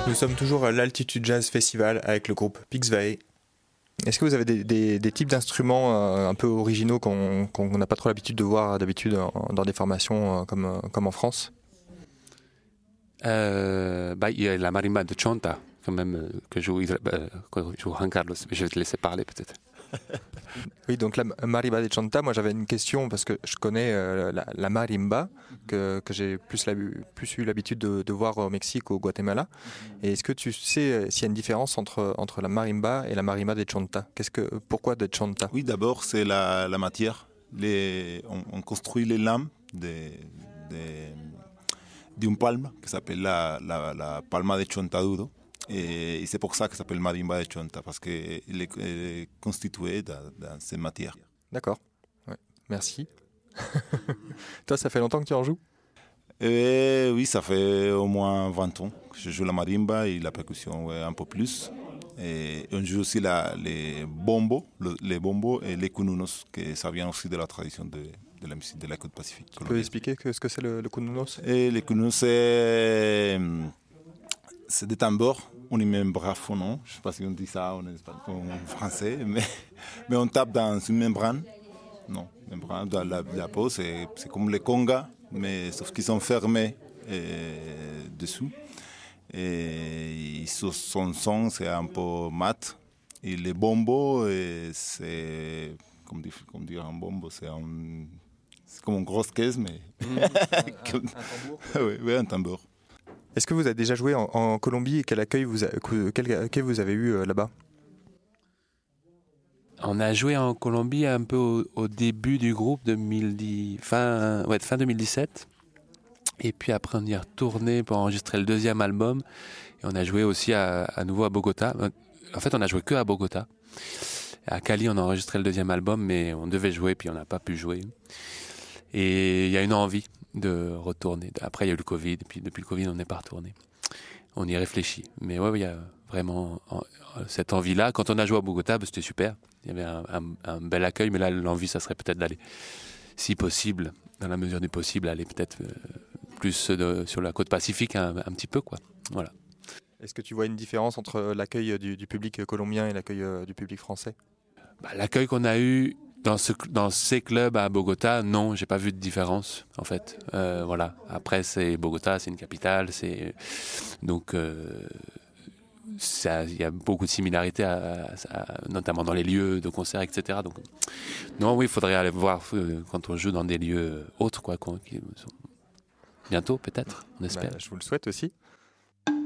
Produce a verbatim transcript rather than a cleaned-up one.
Nous sommes toujours à l'Altitude Jazz Festival avec le groupe Pixvae. Est-ce que vous avez des, des, des types d'instruments euh, un peu originaux qu'on qu'on n'a pas trop l'habitude de voir d'habitude dans des formations euh, comme, comme en France? euh, bah, Il y a la marimba de Chonta, quand même, euh, que joue, euh, que joue Juan Carlos. Je vais te laisser parler peut-être. Oui, donc la marimba de Chonta, moi j'avais une question parce que je connais euh, la, la marimba que, que j'ai plus, la, plus eu l'habitude de, de voir au Mexique, au Guatemala. Et est-ce que tu sais s'il y a une différence entre, entre la marimba et la marimba de Chonta? Qu'est-ce que, pourquoi de Chonta? Oui, d'abord c'est la, la matière. Les, on, on construit les lames de, de, d'une palme qui s'appelle la, la, la palma de Chontaduro. Et c'est pour ça que ça s'appelle marimba de Chonta, parce qu'il est, est constitué dans, dans ces matières. D'accord, ouais. Merci. Toi, ça fait longtemps que tu en joues? Et oui, ça fait au moins vingt ans que je joue la marimba et la percussion, ouais, un peu plus. Et on joue aussi la, les bombos, le, les bombos et les kununos, que ça vient aussi de la tradition de, de la musique de la côte pacifique. Tu peux expliquer que, ce que c'est le, le kununos? Et les kununos, c'est, c'est des tambours unimembranés, je ne sais pas si on dit ça en, en français, mais, mais on tape dans une membrane. Non, membrane dans la, la peau, c'est, c'est comme les congas, mais sauf qu'ils sont fermés euh, dessous. Et son son, c'est un peu mat. Et les bombos, c'est comme dire, comme dire un bombo, c'est, un, c'est comme une grosse caisse, mais mmh, un, un, un tambour. Oui, oui, un tambour. Est-ce que vous avez déjà joué en, en Colombie et quel accueil vous, a, quel accueil vous avez eu euh, là-bas? On a joué en Colombie un peu au, au début du groupe, deux mille dix, fin, ouais, fin deux mille dix-sept. Et puis après, on y est retourné pour enregistrer le deuxième album. Et on a joué aussi à, à nouveau à Bogota. En fait, on a joué que à Bogota. À Cali, on a enregistré le deuxième album, mais on devait jouer, puis on n'a pas pu jouer. Et il y a une envie de retourner. Après, il y a eu le Covid, et puis depuis le Covid, on n'est pas retourné. On y réfléchit. Mais ouais, il y a vraiment cette envie-là. Quand on a joué à Bogota, bah, c'était super. Il y avait un, un, un bel accueil, mais là, l'envie, ça serait peut-être d'aller, si possible, dans la mesure du possible, aller peut-être euh, plus de, sur la côte pacifique un, un petit peu, quoi. Voilà. Est-ce que tu vois une différence entre l'accueil du, du public colombien et l'accueil euh, du public français? Bah, l'accueil qu'on a eu dans, ce, dans ces clubs à Bogota, non, j'ai pas vu de différence, en fait. Euh, voilà. Après, c'est Bogota, c'est une capitale, c'est donc euh, il y a beaucoup de similarités, à, à, notamment dans les lieux de concert, et cetera. Donc, non, oui, il faudrait aller voir euh, quand on joue dans des lieux autres, quoi, qui sont bientôt, peut-être, on espère. Bah, je vous le souhaite aussi.